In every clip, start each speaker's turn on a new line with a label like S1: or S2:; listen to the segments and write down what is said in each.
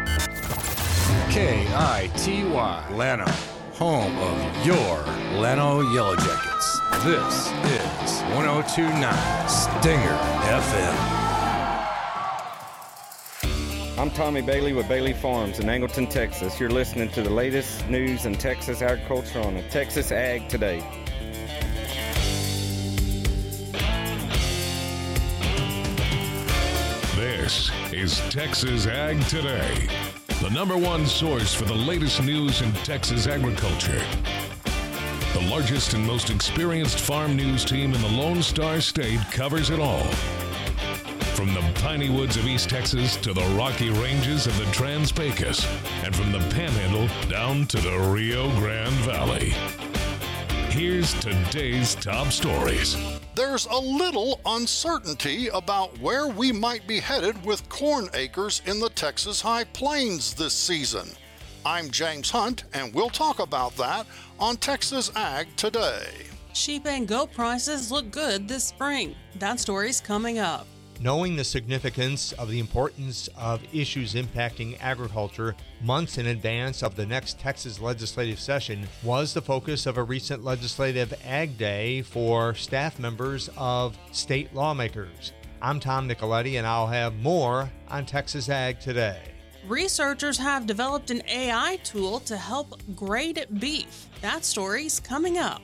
S1: KITY Lano, home of your Lano Yellow Jackets. This is 102.9 Stinger FM.
S2: I'm Tommy Bailey with Bailey Farms in Angleton, Texas. You're listening to the latest news in Texas agriculture on Texas Ag Today.
S3: This is Texas Ag Today, the number one source for the latest news in Texas agriculture. The largest and most experienced farm news team in the Lone Star State covers it all. From the piney woods of East Texas to the rocky ranges of the Trans-Pecos, and from the Panhandle down to the Rio Grande Valley. Here's today's top stories.
S4: There's a little uncertainty about where we might be headed with corn acres in the Texas High Plains this season. I'm James Hunt, and we'll talk about that on Texas Ag Today.
S5: Sheep and goat prices look good this spring. That story's coming up.
S6: Knowing the significance of the importance of issues impacting agriculture months in advance of the next Texas legislative session was the focus of a recent legislative Ag Day for staff members of state lawmakers. I'm Tom Nicoletti, and I'll have more on Texas Ag Today.
S5: Researchers have developed an AI tool to help grade beef. That story's coming up.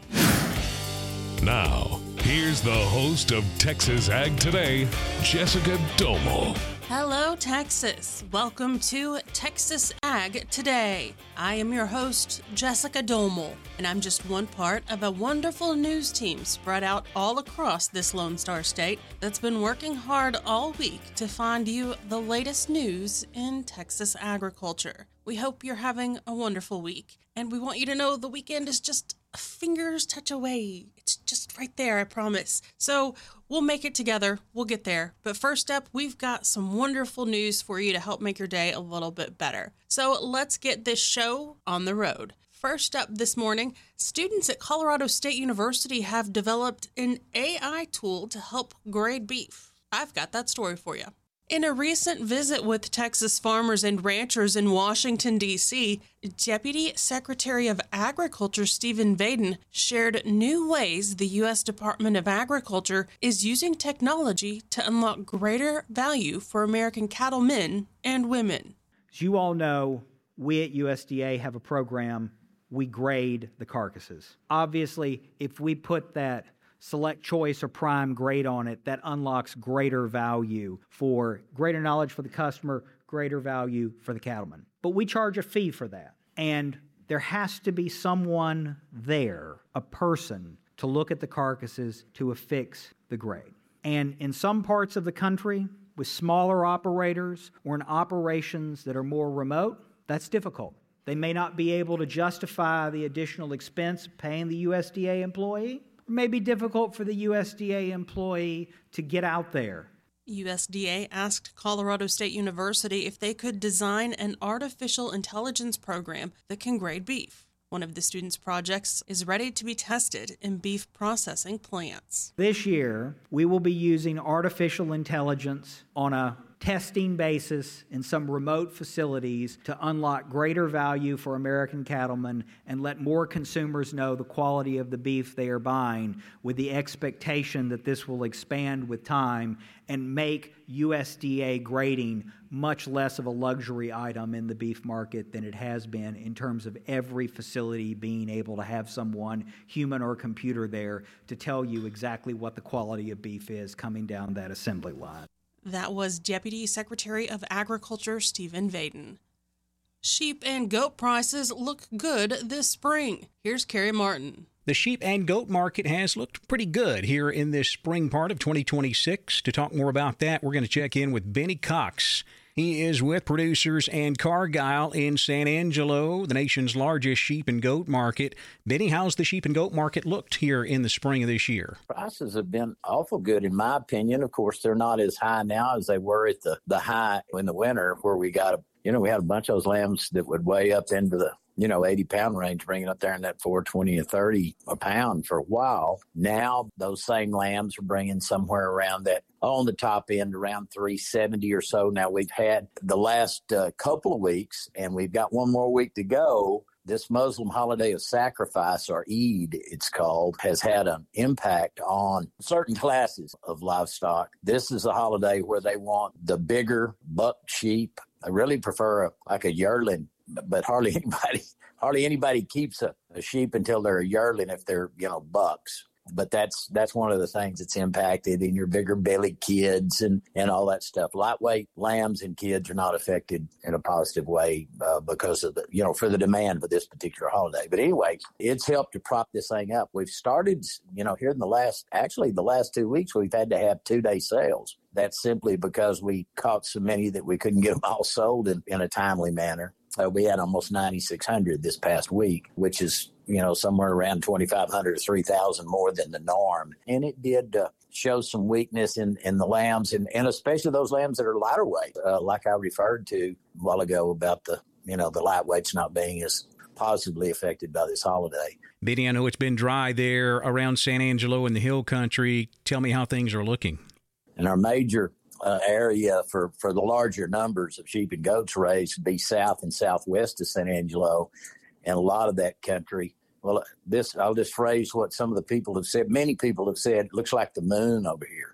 S3: Now, here's the host of Texas Ag Today, Jessica Domel.
S5: Hello, Texas. Welcome to Texas Ag Today. I am your host, Jessica Domel, and I'm just one part of a wonderful news team spread out all across this Lone Star State that's been working hard all week to find you the latest news in Texas agriculture. We hope you're having a wonderful week, and we want you to know the weekend is just a finger's touch away. It's just right there, I promise. So we'll make it together. We'll get there. But first up, we've got some wonderful news for you to help make your day a little bit better. So let's get this show on the road. First up this morning, students at Colorado State University have developed an AI tool to help grade beef. I've got that story for you. In a recent visit with Texas farmers and ranchers in Washington, D.C., Deputy Secretary of Agriculture Stephen Vaden shared new ways the U.S. Department of Agriculture is using technology to unlock greater value for American cattlemen and women.
S7: As you all know, we at USDA have a program. We grade the carcasses. Obviously, if we put that select choice or prime grade on it, that unlocks greater value for greater knowledge for the customer, greater value for the cattleman. But we charge a fee for that. And there has to be someone there, a person, to look at the carcasses to affix the grade. And in some parts of the country, with smaller operators or in operations that are more remote, that's difficult. They may not be able to justify the additional expense of paying the USDA employee. It may be difficult for the USDA employee to get out there.
S5: USDA asked Colorado State University if they could design an artificial intelligence program that can grade beef. One of the students' projects is ready to be tested in beef processing plants.
S7: This year, we will be using artificial intelligence on a testing basis in some remote facilities to unlock greater value for American cattlemen and let more consumers know the quality of the beef they are buying, with the expectation that this will expand with time and make USDA grading much less of a luxury item in the beef market than it has been, in terms of every facility being able to have someone, human or computer, there to tell you exactly what the quality of beef is coming down that assembly line.
S5: That was Deputy Secretary of Agriculture Stephen Vaden. Sheep and goat prices look good this spring. Here's Kerry Martin.
S8: The sheep and goat market has looked pretty good here in this spring part of 2026. To talk more about that, we're going to check in with Benny Cox. He is with Producers and Cargyle in San Angelo, the nation's largest sheep and goat market. Benny, how's the sheep and goat market looked here in the spring of this year?
S9: Prices have been awful good, in my opinion. Of course, they're not as high now as they were at the high in the winter, where we had a bunch of those lambs that would weigh up into the 80-pound range, bringing up there in that 420 or 30 a pound for a while. Now those same lambs are bringing somewhere around that, on the top end, around 370 or so. Now we've had the last couple of weeks, and we've got one more week to go. This Muslim holiday of sacrifice, or Eid it's called, has had an impact on certain classes of livestock. This is a holiday where they want the bigger buck sheep. I really prefer a yearling, but hardly anybody keeps a sheep until they're a yearling if they're, bucks. But that's one of the things that's impacted in your bigger belly kids and all that stuff. Lightweight lambs and kids are not affected in a positive way because of for the demand for this particular holiday. But anyway, it's helped to prop this thing up. We've started, here in the last 2 weeks, we've had to have 2-day sales. That's simply because we caught so many that we couldn't get them all sold in a timely manner. We had almost 9,600 this past week, which is, somewhere around 2,500 to 3,000 more than the norm. And it did show some weakness in the lambs, and especially those lambs that are lighter weight, like I referred to a while ago about the lightweights not being as positively affected by this holiday.
S8: Benny, I know it's been dry there around San Angelo in the hill country. Tell me how things are looking.
S9: In our major area for the larger numbers of sheep and goats raised would be south and southwest of San Angelo, and a lot of that country. Well, I'll just phrase what some of the people have said. Many people have said, it looks like the moon over here.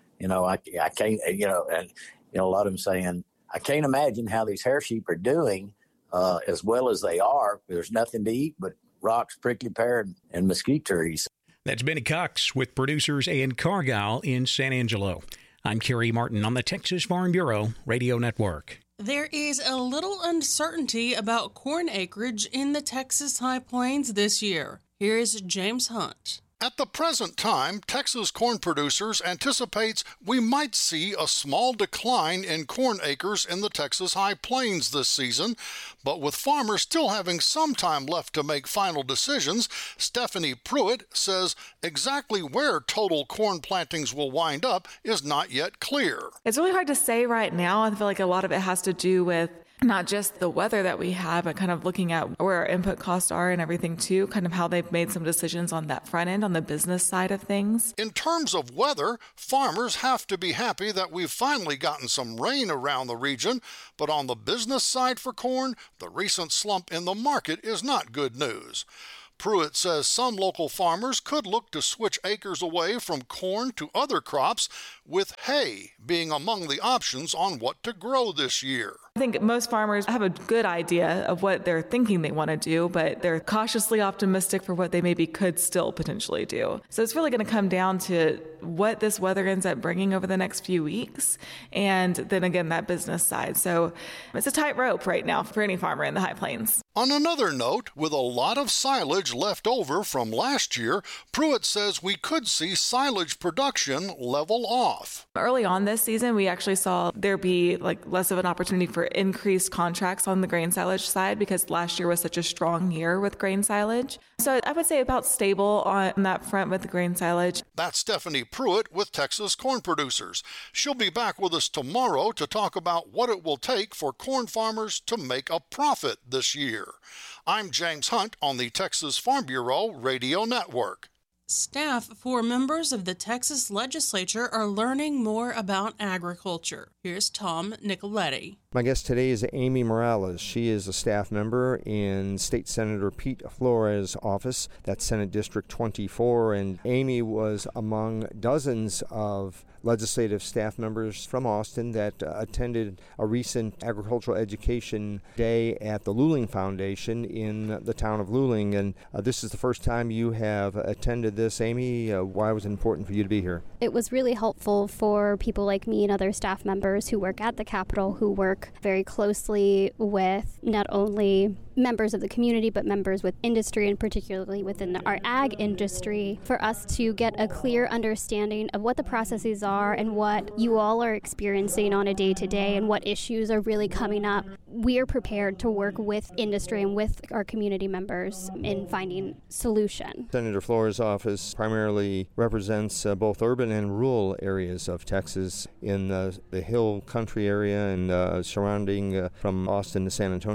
S9: I can't, and a lot of them saying, I can't imagine how these hair sheep are doing as well as they are. There's nothing to eat but rocks, prickly pear, and mesquite trees.
S8: That's Benny Cox with Producers and Cargyle in San Angelo. I'm Kerry Martin on the Texas Farm Bureau Radio Network.
S5: There is a little uncertainty about corn acreage in the Texas High Plains this year. Here is James Hunt.
S4: At the present time, Texas corn producers anticipates we might see a small decline in corn acres in the Texas High Plains this season, but with farmers still having some time left to make final decisions, Stephanie Pruitt says exactly where total corn plantings will wind up is not yet clear.
S10: It's really hard to say right now. I feel like a lot of it has to do with not just the weather that we have, but kind of looking at where our input costs are and everything too, kind of how they've made some decisions on that front end, on the business side of things.
S4: In terms of weather, farmers have to be happy that we've finally gotten some rain around the region, but on the business side for corn, the recent slump in the market is not good news. Pruitt says some local farmers could look to switch acres away from corn to other crops, with hay being among the options on what to grow this year.
S10: I think most farmers have a good idea of what they're thinking they want to do, but they're cautiously optimistic for what they maybe could still potentially do. So it's really going to come down to what this weather ends up bringing over the next few weeks, and then again, that business side. So it's a tightrope right now for any farmer in the High Plains.
S4: On another note, with a lot of silage left over from last year, Pruitt says we could see silage production level off.
S10: Early on this season, we actually saw there be less of an opportunity for increased contracts on the grain silage side because last year was such a strong year with grain silage. So I would say about stable on that front with the grain silage.
S4: That's Stephanie Pruitt with Texas Corn Producers. She'll be back with us tomorrow to talk about what it will take for corn farmers to make a profit this year. I'm James Hunt on the Texas Farm Bureau Radio Network.
S5: Staff for members of the Texas legislature are learning more about agriculture. Here's Tom Nicoletti.
S11: My guest today is Amy Morales. She is a staff member in State Senator Pete Flores' office. That's Senate District 24. And Amy was among dozens of legislative staff members from Austin that attended a recent agricultural education day at the Luling Foundation in the town of Luling. And this is the first time you have attended this. Amy, why was it important for you to be here?
S12: It was really helpful for people like me and other staff members who work at the Capitol, who work very closely with not only members of the community, but members with industry, and particularly within our ag industry, for us to get a clear understanding of what the processes are and what you all are experiencing on a day-to-day and what issues are really coming up. We are prepared to work with industry and with our community members in finding solution.
S11: Senator Flores' office primarily represents both urban and rural areas of Texas in the hill country area and surrounding from Austin to San Antonio.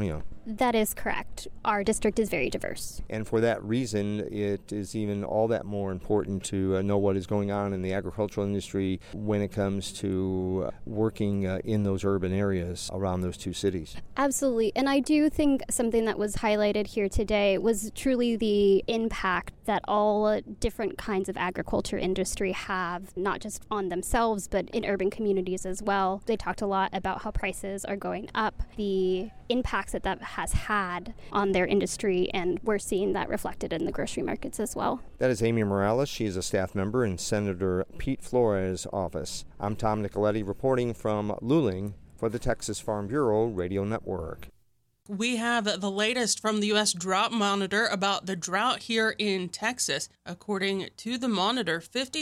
S12: That is correct. Our district is very diverse.
S11: And for that reason, it is even all that more important to know what is going on in the agricultural industry when it comes to working in those urban areas around those two cities.
S12: Absolutely. And I do think something that was highlighted here today was truly the impact that all different kinds of agriculture industry have, not just on themselves, but in urban communities as well. They talked a lot about how prices are going up, the impacts that has had on their industry, and we're seeing that reflected in the grocery markets as well.
S11: That is Amy Morales. She is a staff member in Senator Pete Flores' office. I'm Tom Nicoletti reporting from Luling for the Texas Farm Bureau Radio Network.
S5: We have the latest from the U.S. Drought Monitor about the drought here in Texas. According to the monitor,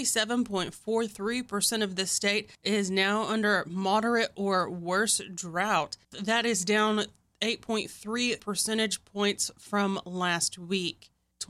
S5: 57.43% of the state is now under moderate or worse drought. That is down 8.3 percentage points from last week.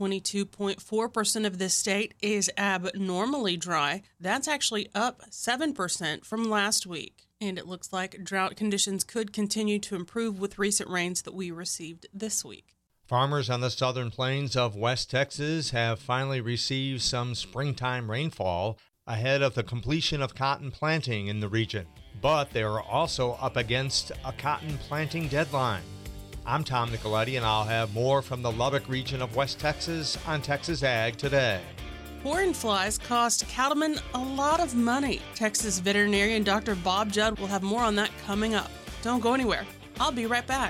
S5: 22.4% of the state is abnormally dry. That's actually up 7% from last week. And it looks like drought conditions could continue to improve with recent rains that we received this week.
S6: Farmers on the southern plains of West Texas have finally received some springtime rainfall ahead of the completion of cotton planting in the region. But they are also up against a cotton planting deadline. I'm Tom Nicoletti, and I'll have more from the Lubbock region of West Texas on Texas Ag Today.
S5: Horn flies cost cattlemen a lot of money. Texas veterinarian Dr. Bob Judd will have more on that coming up. Don't go anywhere. I'll be right back.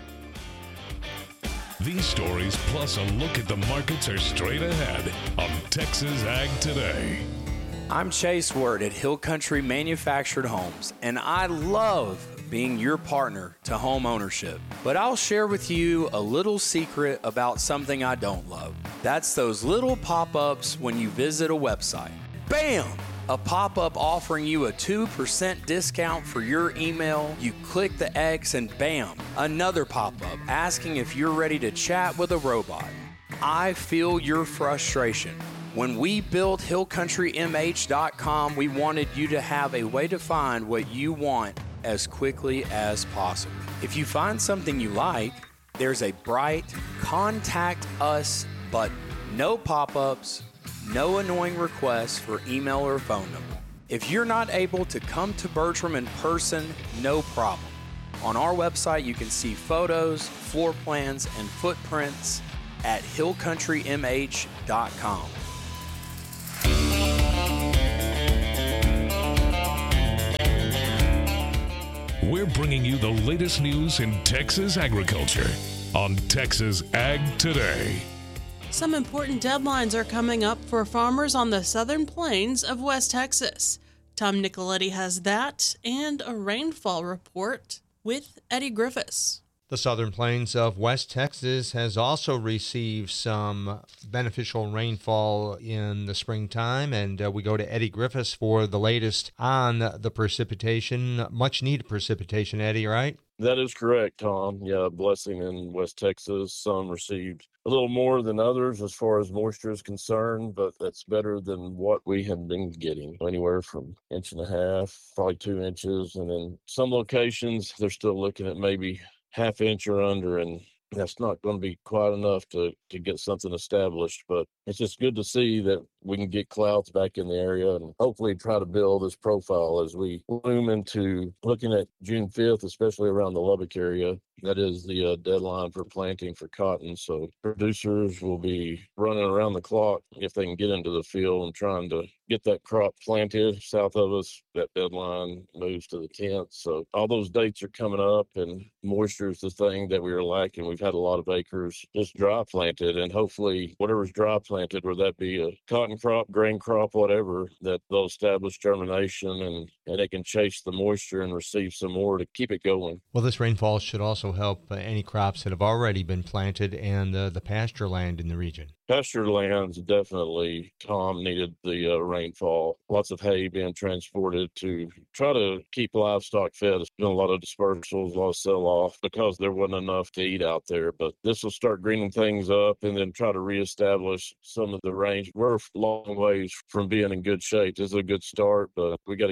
S3: These stories plus a look at the markets are straight ahead on Texas Ag Today.
S13: I'm Chase Word at Hill Country Manufactured Homes, and I love being your partner to home ownership. But I'll share with you a little secret about something I don't love. That's those little pop-ups when you visit a website. Bam! A pop-up offering you a 2% discount for your email. You click the X and bam, another pop-up asking if you're ready to chat with a robot. I feel your frustration. When we built HillCountryMH.com, we wanted you to have a way to find what you want as quickly as possible. If you find something you like, there's a bright Contact Us button. No pop-ups, no annoying requests for email or phone number. If you're not able to come to Bertram in person, no problem. On our website, you can see photos, floor plans, and footprints at HillCountryMH.com.
S3: We're bringing you the latest news in Texas agriculture on Texas Ag Today.
S5: Some important deadlines are coming up for farmers on the southern plains of West Texas. Tom Nicoletti has that and a rainfall report with Eddie Griffiths.
S6: The southern plains of West Texas has also received some beneficial rainfall in the springtime, and we go to Eddie Griffiths for the latest on the precipitation. Much needed precipitation, Eddie, right?
S14: That is correct, Tom. Yeah, blessing in West Texas. Some received a little more than others as far as moisture is concerned, but that's better than what we have been getting. Anywhere from 1.5 inches, probably 2 inches. And then some locations, they're still looking at maybe 1/2 inch or under, and that's not going to be quite enough to get something established. But it's just good to see that we can get clouds back in the area and hopefully try to build this profile as we loom into looking at June 5th, especially around the Lubbock area. That is the deadline for planting for cotton. So producers will be running around the clock if they can get into the field and trying to get that crop planted. South of us, that deadline moves to the 10th. So all those dates are coming up, and moisture is the thing that we are lacking. We've had a lot of acres just dry planted, and hopefully whatever's dry planted, whether that be a cotton crop, grain crop, whatever, that they'll establish germination and they can chase the moisture and receive some more to keep it going.
S6: Well, this rainfall should also help any crops that have already been planted and the pasture land in the region.
S14: Pasture lands definitely, Tom, needed the rainfall. Lots of hay being transported to try to keep livestock fed. There's been a lot of dispersals, a lot of sell-off because there wasn't enough to eat out there. But this will start greening things up and then try to reestablish some of the range. We're a long ways from being in good shape. This is a good start, but we got to get some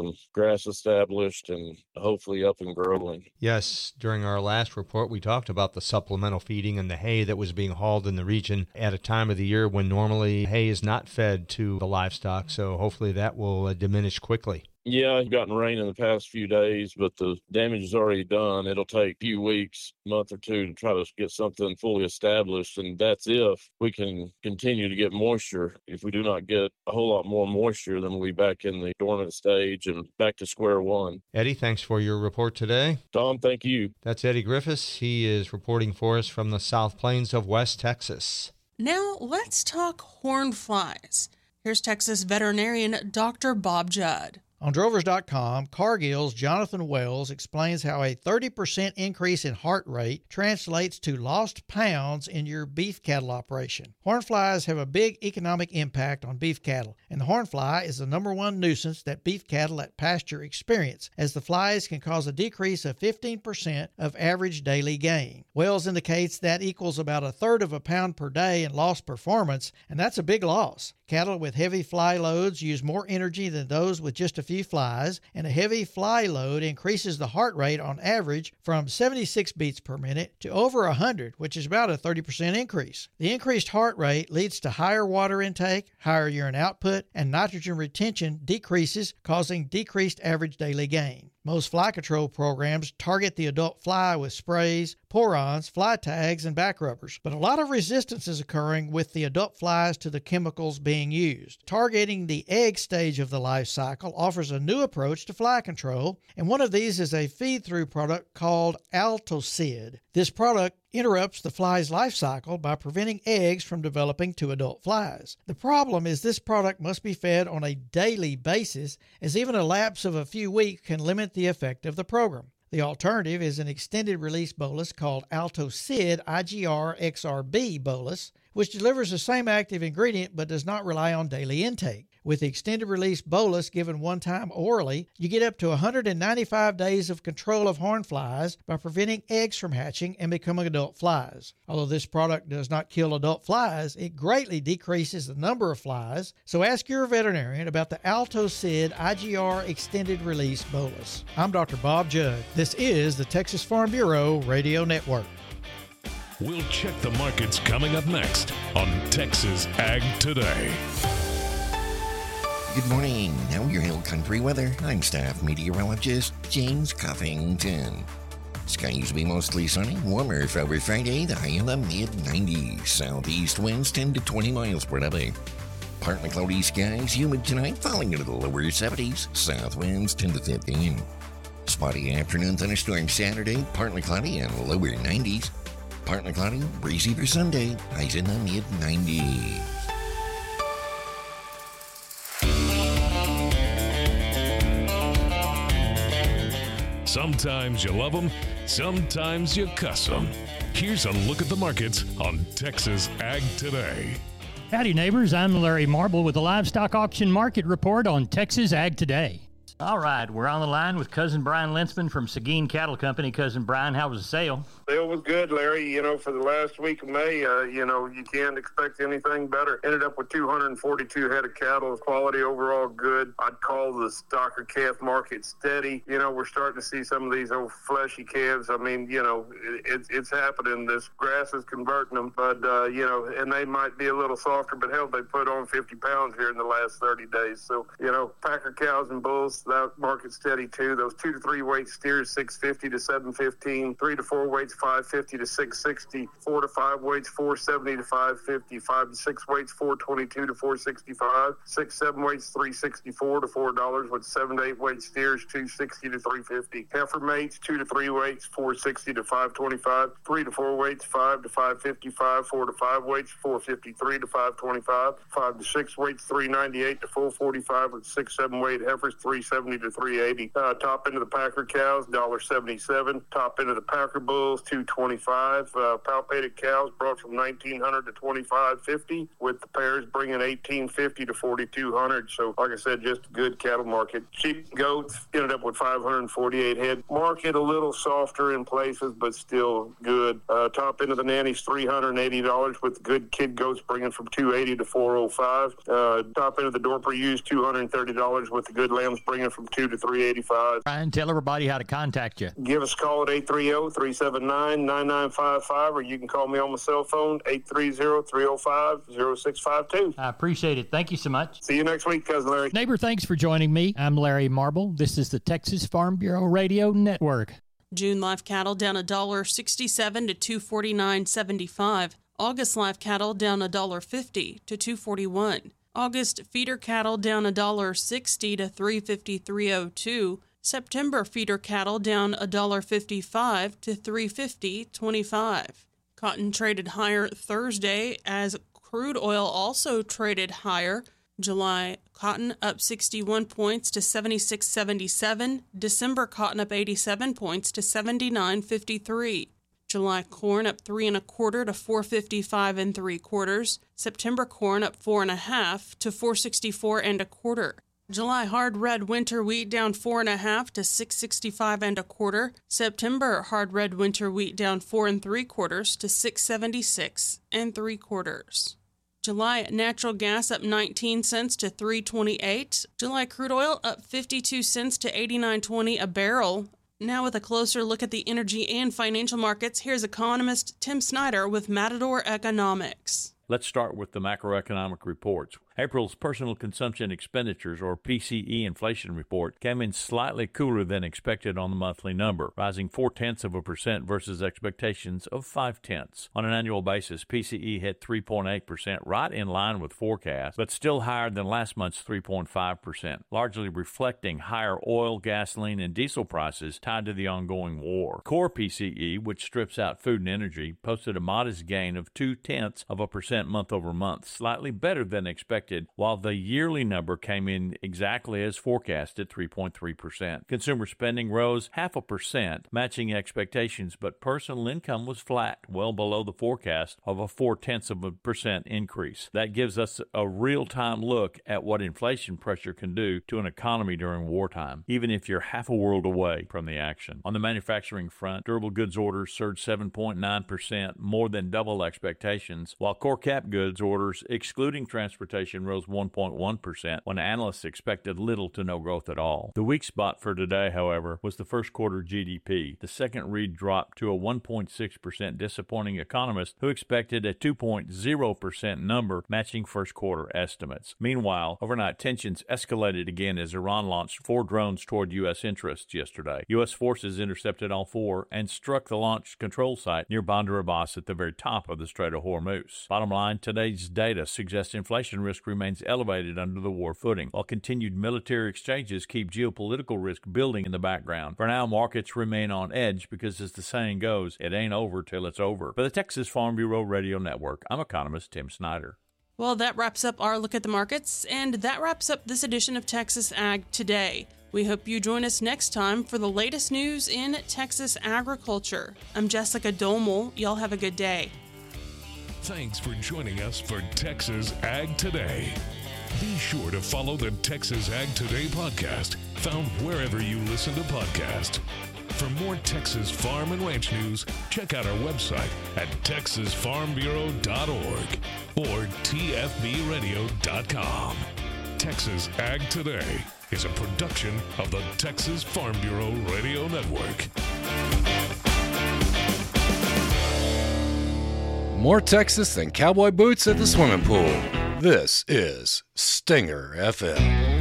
S14: some grass established and hopefully up and growing.
S6: Yes, during our last report, we talked about the supplemental feeding and the hay that was being hauled in the region at a time of the year when normally hay is not fed to the livestock, so hopefully that will diminish quickly.
S14: Yeah, I've gotten rain in the past few days, but the damage is already done. It'll take a few weeks, month or two to try to get something fully established, and that's if we can continue to get moisture. If we do not get a whole lot more moisture, then we'll be back in the dormant stage and back to square one.
S6: Eddie, thanks for your report today.
S14: Tom, thank you.
S6: That's Eddie Griffiths. He is reporting for us from the South Plains of West Texas.
S5: Now let's talk horned flies. Here's Texas veterinarian Dr. Bob Judd.
S15: On Drovers.com, Cargill's Jonathan Wells explains how a 30% increase in heart rate translates to lost pounds in your beef cattle operation. Hornflies have a big economic impact on beef cattle, and the hornfly is the number one nuisance that beef cattle at pasture experience, as the flies can cause a decrease of 15% of average daily gain. Wells indicates that equals about 1/3 of a pound per day in lost performance, and that's a big loss. Cattle with heavy fly loads use more energy than those with just a few flies, and a heavy fly load increases the heart rate on average from 76 beats per minute to over 100, which is about a 30% increase. The increased heart rate leads to higher water intake, higher urine output, and nitrogen retention decreases, causing decreased average daily gain. Most fly control programs target the adult fly with sprays, pour-ons, fly tags, and back rubbers, but a lot of resistance is occurring with the adult flies to the chemicals being used. Targeting the egg stage of the life cycle offers a new approach to fly control, and one of these is a feed-through product called Altocid. This product interrupts the fly's life cycle by preventing eggs from developing to adult flies. The problem is this product must be fed on a daily basis, as even a lapse of a few weeks can limit the effect of the program. The alternative is an extended release bolus called Altocid IGR XRB bolus, which delivers the same active ingredient but does not rely on daily intake. With the extended release bolus given one time orally, you get up to 195 days of control of horn flies by preventing eggs from hatching and becoming adult flies. Although this product does not kill adult flies, it greatly decreases the number of flies, so ask your veterinarian about the Altocid IGR extended release bolus. I'm Dr. Bob Judd. This is the Texas Farm Bureau Radio Network.
S3: We'll check the markets coming up next on Texas Ag Today.
S16: Good morning. Now your Hill Country weather. I'm staff meteorologist James Cuffington. Skies will be mostly sunny, warmer for over Friday, the high in the mid-90s. Southeast winds 10 to 20 miles per hour. Partly cloudy skies, humid tonight, falling into the lower 70s. South winds 10 to 15. Spotty afternoon thunderstorm Saturday, partly cloudy and lower 90s. Partly cloudy, breezy for Sunday, highs in the mid-90s.
S3: Sometimes you love them, sometimes you cuss them. Here's a look at the markets on Texas Ag Today.
S17: Howdy, neighbors. I'm Larry Marble with the Livestock Auction Market Report on Texas Ag Today. All right, we're on the line with Cousin Brian Lensman from Seguin Cattle Company. Cousin Brian, how was the sale?
S18: Sale was good, Larry. You know, for the last week of May, you can't expect anything better. Ended up with 242 head of cattle. Quality overall good. I'd call the stocker calf market steady. You know, we're starting to see some of these old fleshy calves. I mean, it's happening. This grass is converting them, but, and they might be a little softer, but hell, they put on 50 pounds here in the last 30 days. So, packer cows and bulls, that market steady too. Those 2 to 3 weight steers, 650 to 715, 3 to 4 weights, 550 to 660, 4 to 5 weights, 470 to 550, 5 to 6 weights, 422 to 465, 6, 7 weights, 364 to $4, with 7 to 8 weight steers, 260 to 350. Heifer mates, 2 to 3 weights, 460 to 525, 3 to 4 weights, 5 to 555, 4 to 5 weights, 453 to 525, 5 to 6 weights, 398 to 445, with 6, 7 weight heifers, 370 to 380. Top end of the packer cows, $1.77. Top end of the packer bulls, $2.25. Palpated cows brought from $1,900 to $2,550, with the pairs bringing $1,850 to $4,200. So, like I said, just a good cattle market. Sheep and goats ended up with 548 head. Market a little softer in places, but still good. Top end of the nannies, $380, with the good kid goats bringing from $280 to $405. Top end of the Dorper ewes, $230, with the good lambs bringing ranging from $2 to $3.85.
S17: Brian, tell everybody how to contact you.
S18: Give us a call at 830-379-9955, or you can call me on my cell phone, 830-305-0652.
S17: I appreciate it. Thank you so much.
S18: See you next week, Cousin Larry.
S17: Neighbor, thanks for joining me. I'm Larry Marble. This is the Texas Farm Bureau Radio Network.
S5: June live cattle down $1.67 to $249.75. August live cattle down $1.50 to $241. August feeder cattle down $1.60 to $353.02. September feeder cattle down $1.55 to $350.25. Cotton traded higher Thursday as crude oil also traded higher. July cotton up 61 points to 76.77. December cotton up 87 points to 79.53. July corn up 3 1/4 to 455 3/4. September corn up 4 1/2 to 464 1/4. July hard red winter wheat down 4 1/2 to 665 1/4. September hard red winter wheat down 4 3/4 to 676 3/4. July natural gas up 19 cents to $3.28. July crude oil up 52 cents to $89.20 a barrel. Now with a closer look at the energy and financial markets, here's economist Tim Snyder with Matador Economics.
S19: Let's start with the macroeconomic reports. April's personal consumption expenditures, or PCE inflation report, came in slightly cooler than expected on the monthly number, rising 0.4% versus expectations of 0.5. On an annual basis, PCE hit 3.8%, right in line with forecast, but still higher than last month's 3.5%, largely reflecting higher oil, gasoline, and diesel prices tied to the ongoing war. Core PCE, which strips out food and energy, posted a modest gain of 0.2% month over month, slightly better than expected, while the yearly number came in exactly as forecast at 3.3%. Consumer spending rose 0.5%, matching expectations, but personal income was flat, well below the forecast of a 0.4% increase. That gives us a real-time look at what inflation pressure can do to an economy during wartime, even if you're half a world away from the action. On the manufacturing front, durable goods orders surged 7.9%, more than double expectations, while core cap goods orders, excluding transportation, rose 1.1% when analysts expected little to no growth at all. The weak spot for today, however, was the first quarter GDP. The second read dropped to a 1.6%, disappointing economists who expected a 2.0% number, matching first quarter estimates. Meanwhile, overnight tensions escalated again as Iran launched 4 drones toward U.S. interests yesterday. U.S. forces intercepted all 4 and struck the launch control site near Bandar Abbas at the very top of the Strait of Hormuz. Bottom line, today's data suggests inflation risk remains elevated under the war footing, while continued military exchanges keep geopolitical risk building in the background. For now, markets remain on edge because, as the saying goes, it ain't over till it's over. For the Texas Farm Bureau Radio Network, I'm economist Tim Snyder.
S5: Well, that wraps up our look at the markets, and that wraps up this edition of Texas Ag Today. We hope you join us next time for the latest news in Texas agriculture. I'm Jessica Domel. Y'all have a good day.
S3: Thanks for joining us for Texas Ag Today. Be sure to follow the Texas Ag Today podcast, found wherever you listen to podcasts. For more Texas farm and ranch news, check out our website at texasfarmbureau.org or tfbradio.com. Texas Ag Today is a production of the Texas Farm Bureau Radio Network.
S1: More Texas than cowboy boots at the swimming pool. This is Stinger FM.